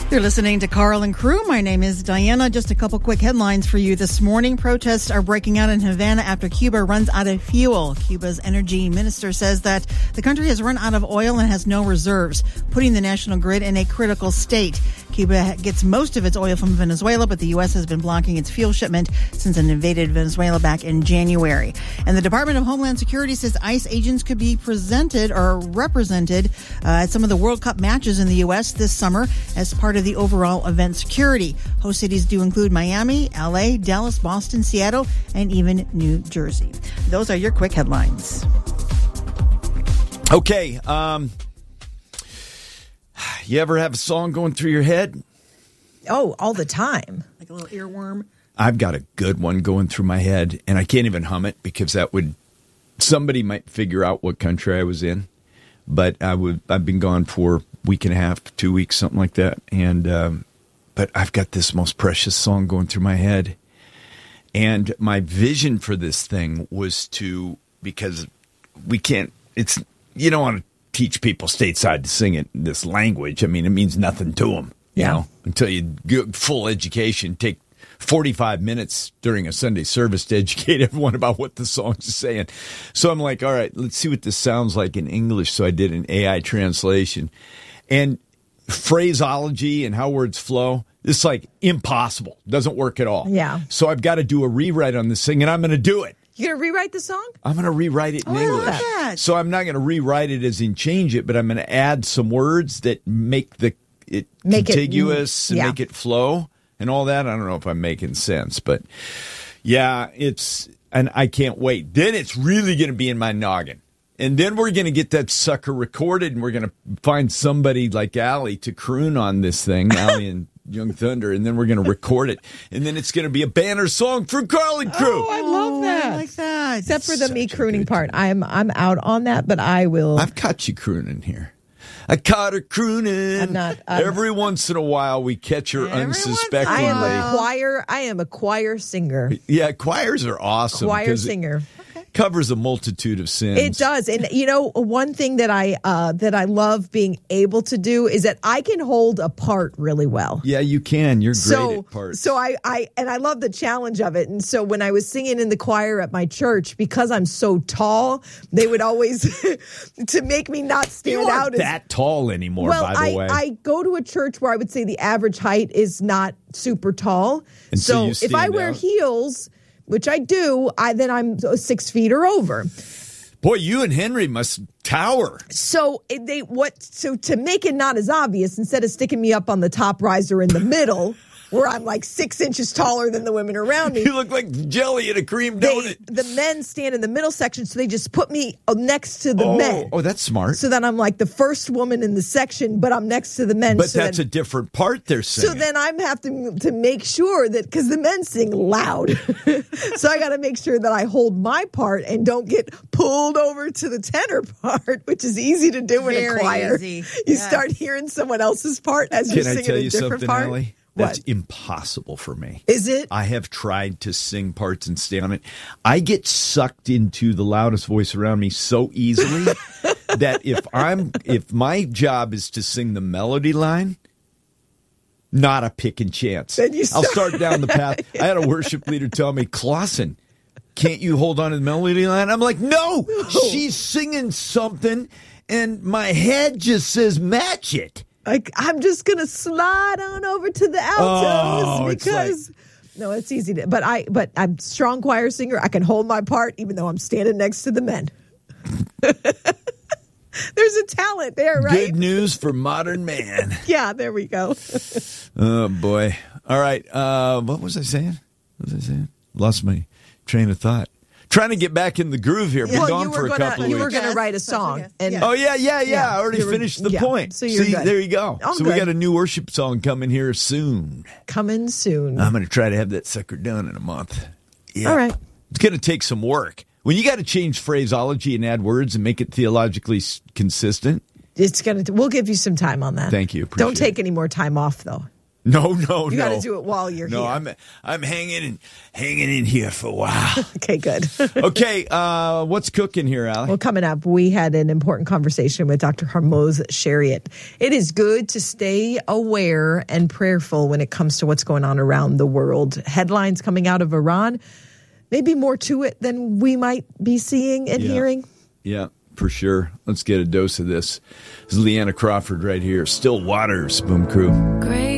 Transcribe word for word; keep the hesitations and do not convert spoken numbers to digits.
You're listening to Carl and Crew. My name is Diana. Just a couple quick headlines for you this morning. Protests are breaking out in Havana after Cuba runs out of fuel. Cuba's energy minister says that the country has run out of oil and has no reserves, putting the national grid in a critical state. Cuba gets most of its oil from Venezuela, but the U S has been blocking its fuel shipment since it invaded Venezuela back in January. And the Department of Homeland Security says ICE agents could be presented or represented uh, at some of the World Cup matches in the U S this summer as part of the overall event security. Host cities do include Miami, L A, Dallas, Boston, Seattle, and even New Jersey. Those are your quick headlines. Okay. Um, you ever have a song going through your head? Oh, all the time. Like a little earworm? I've got a good one going through my head, and I can't even hum it because that would somebody might figure out what country I was in. But I would I've been gone for a week and a half, two weeks, something like that. And um, but I've got this most precious song going through my head, and my vision for this thing was to because we can't. It's you don't want to teach people stateside to sing it in this language. I mean, it means nothing to them, you Yeah. know, until you get full education. Take forty-five minutes during a Sunday service to educate everyone about what the song's saying. So I'm like, all right, let's see what this sounds like in English. So I did an A I translation. And phraseology and how words flow, it's like impossible. Doesn't work at all. Yeah. So I've got to do a rewrite on this thing, and I'm going to do it. You're going to rewrite the song? I'm going to rewrite it in Oh, I love English. that. So I'm not going to rewrite it as in change it, but I'm going to add some words that make the it Make it- contiguous and yeah. make it flow and all that. I don't know if I'm making sense, but yeah, it's and I can't wait. Then it's really going to be in my noggin. And then we're going to get that sucker recorded, and we're going to find somebody like Allie to croon on this thing, Allie and Young Thunder, and then we're going to record it. And then it's going to be a banner song from Carl and Crew. Oh, I love that. I like that. Except for the Such me a crooning good part. I'm I'm out on that, but I will. I've caught you crooning here. I caught her crooning. I'm not- I'm- Every once in a while, we catch her Every once in a unsuspectingly. I am Wow. a choir. I am a choir singer. Yeah, choirs are awesome. Choir 'cause it singer. covers a multitude of sins. It does, and you know, one thing that I uh, that I love being able to do is that I can hold a part really well. Yeah, you can. You're great So, at parts. so I, I, and I love the challenge of it. And so when I was singing in the choir at my church, because I'm so tall, they would always to make me not stand you aren't out as that tall anymore, well. by the I, way. I go to a church where I would say the average height is not super tall. And so you if I stand wear out? heels, which I do, I then I'm six feet or over. Boy, you and Henry must tower. So it- they what? So to make it not as obvious, instead of sticking me up on the top riser in the middle, where I'm like six inches taller than the women around me, You look like jelly in a cream they, donut. the men stand in the middle section, so they just put me next to the oh, men. oh, that's smart. So then I'm like the first woman in the section, but I'm next to the men. but so that's then, a different part they're singing. So then I'm have to to make sure that because the men sing loud, so I got to make sure that I hold my part and don't get pulled over to the tenor part, which is easy to do in a Very choir. easy. You Yes. start hearing someone else's part as you're Can I singing tell a you different something, part. Allie? What That's impossible for me. is it? I have tried to sing parts and stay on it. I get sucked into the loudest voice around me so easily that if I'm if my job is to sing the melody line, not a picking chance. Then you I'll start- start down the path. I had a worship leader tell me, Clausen, can't you hold on to the melody line? I'm like, no, she's singing something, and my head just says match it. Like I'm just gonna slide on over to the altos Oh, it's because no, it's easy to. But I, but I'm a strong choir singer. I can hold my part even though I'm standing next to the men. There's a talent there, right? Good news for modern man. Yeah, there we go. Oh, boy. All right. Uh, what was I saying? What was I saying? Lost my train of thought. Trying to get back in the groove here. Been Well, gone you for were a gonna, couple of you were weeks. going to Yes, write a special song, guest. and Yeah. Oh, yeah, yeah, yeah. Yeah, I already you were- finished the yeah. point. So you're See, good. there you go. I'm so we good. got a new worship song coming here soon. coming soon. I'm going to try to have that sucker done in a month. Yeah. All right. It's going to take some work. When you got to change phraseology and add words and make it theologically s- consistent. It's gonna. We'll give you some time on that. Thank you. Appreciate Don't take it. any more time off, though. No, no, you no. got to do it while you're no, here. I'm I'm hanging in, hanging in here for a while. Okay, good. Okay, uh, what's cooking here, Allie? Well, coming up, we had an important conversation with Doctor Hormoz Shariat. It is good to stay aware and prayerful when it comes to what's going on around the world. Headlines coming out of Iran, maybe more to it than we might be seeing and Yeah. hearing. Yeah, for sure. Let's get a dose of this. This is Leanna Crawford right here. Still Waters, Boom Crew. Great.